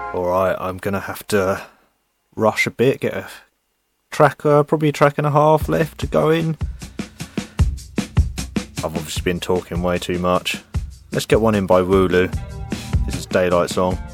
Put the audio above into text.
Alright, I'm going to have to rush a bit, get a track, probably a track and a half left to go in. I've obviously been talking way too much. Let's get one in by Wooloo. This is Daylight Song.